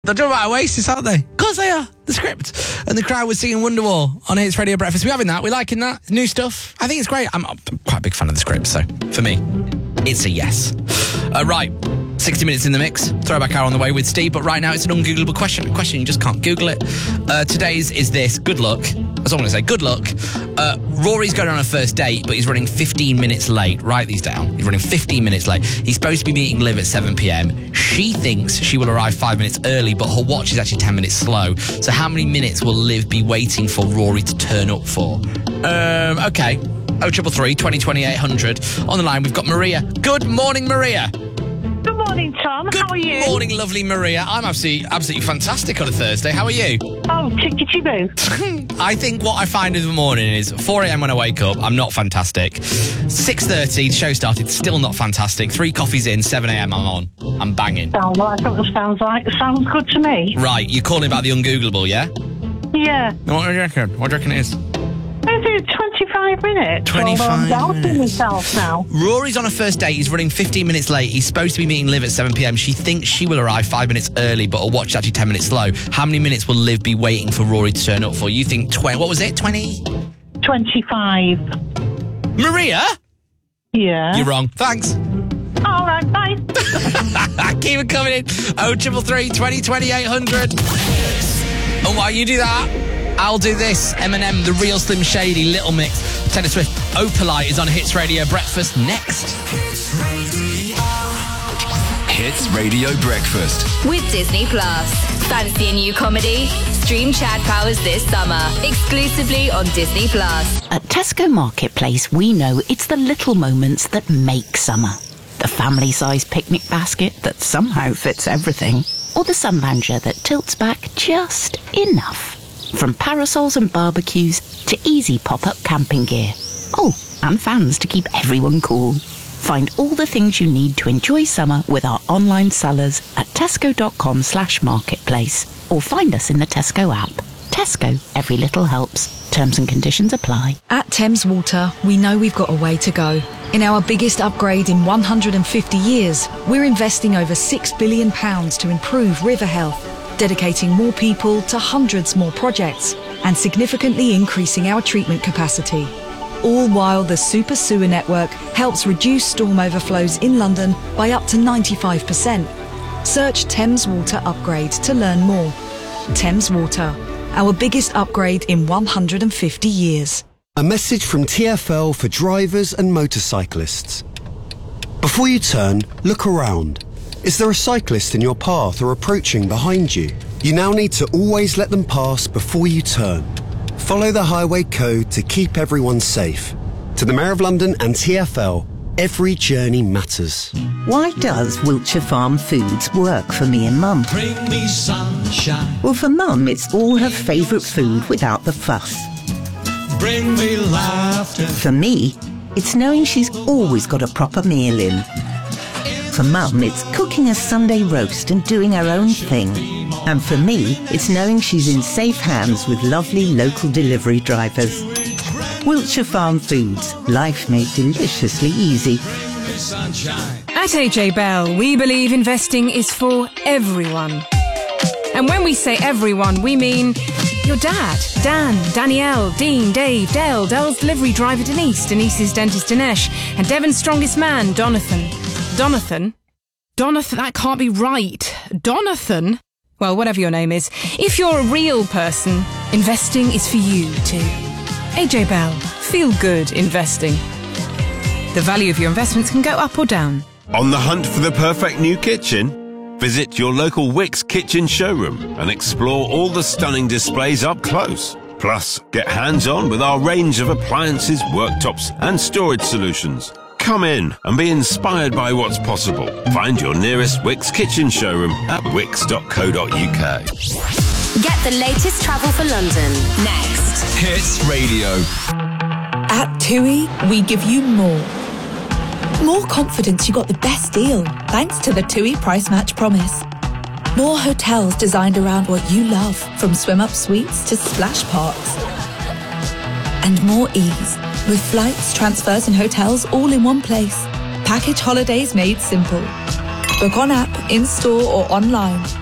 They're done by Oasis, aren't they? Of course they are. The Script. And the crowd was singing Wonderwall on Hits Radio Breakfast. We're having that. We're liking that. New stuff. I think it's great. I'm quite a big fan of the Script, so for me, it's a yes. Right. 60 minutes in the mix. Throwback hour on the way with Steve. But right now, it's an ungoogleable question. A question you just can't Google it. Today's is this. Good luck. That's all I'm going to say. Good luck. Rory's going on a first date, but he's running 15 minutes late. Write these down. He's running 15 minutes late. He's supposed to be meeting Liv at 7 p.m. She thinks she will arrive 5 minutes early, but her watch is actually 10 minutes slow. So how many minutes will Liv be waiting for Rory to turn up for? Okay. 0333 20 800. On the line, we've got Maria. Good morning, Maria. Good morning, Tom. How are you? Good morning, lovely Maria. I'm absolutely fantastic on a Thursday. How are you? Oh, tickety-boo. I think what I find in the morning is 4 a.m. when I wake up, I'm not fantastic. 6:30, the show started, still not fantastic. 3 coffees in, 7 a.m. I'm on. I'm banging. Sounds sounds good to me. Right, you're calling about the ungoogleable, yeah? Yeah. What do you reckon? What do you reckon it is? I do 25 minutes. 25 doubting myself now. Rory's on a first date. He's running 15 minutes late. He's supposed to be meeting Liv at 7 p.m. She thinks she will arrive 5 minutes early, but her watch is actually 10 minutes slow. How many minutes will Liv be waiting for Rory to turn up for? You think 20? What was it? 20? 25. Maria? Yeah. You're wrong. Thanks. All right, bye. Keep it coming in. 0333 20 800. And while you do that, I'll do this. Eminem, The Real Slim Shady, Little Mix, Taylor Swift, Opalite is on Hits Radio Breakfast next. Hits Radio Breakfast with Disney Plus. Fancy a new comedy? Stream Chad Powers this summer, exclusively on Disney Plus. At Tesco Marketplace, we know it's the little moments that make summer. The family-sized picnic basket that somehow fits everything, or the sun lounger that tilts back just enough. From parasols and barbecues to easy pop-up camping gear. Oh, and fans to keep everyone cool. Find all the things you need to enjoy summer with our online sellers at tesco.com/marketplace or find us in the Tesco app. Tesco, every little helps. Terms and conditions apply. At Thames Water, we know we've got a way to go. In our biggest upgrade in 150 years, we're investing over £6 billion to improve river health, dedicating more people to hundreds more projects and significantly increasing our treatment capacity. All while the Super Sewer Network helps reduce storm overflows in London by up to 95%. Search Thames Water Upgrade to learn more. Thames Water, our biggest upgrade in 150 years. A message from TfL for drivers and motorcyclists. Before you turn, look around. Is there a cyclist in your path or approaching behind you? You now need to always let them pass before you turn. Follow the highway code to keep everyone safe. To the Mayor of London and TfL, every journey matters. Why does Wiltshire Farm Foods work for me and Mum? Bring me sunshine. Well, for Mum, it's all her favourite food without the fuss. Bring me laughter. For me, it's knowing she's always got a proper meal in. For Mum, it's cooking a Sunday roast and doing her own thing. And for me, it's knowing she's in safe hands with lovely local delivery drivers. Wiltshire Farm Foods, life made deliciously easy. At AJ Bell, we believe investing is for everyone. And when we say everyone, we mean your dad, Dan, Danielle, Dean, Dave, Dale, Dell's delivery driver Denise, Denise's dentist Dinesh, and Devon's strongest man, Donathan. Donathan, that can't be right. Donathan? Well, whatever your name is, if you're a real person, investing is for you too. AJ Bell, feel good investing. The value of your investments can go up or down. On the hunt for the perfect new kitchen? Visit your local Wickes kitchen showroom and explore all the stunning displays up close. Plus, get hands-on with our range of appliances, worktops and storage solutions. Come in and be inspired by what's possible. Find your nearest Wickes kitchen showroom at wickes.co.uk. Get the latest travel for London next. Hits Radio. At TUI, we give you more. More confidence you got the best deal thanks to the TUI Price Match Promise. More hotels designed around what you love, from swim-up suites to splash parks. And more ease, with flights, transfers and hotels all in one place. Package holidays made simple. Book on app, in-store or online.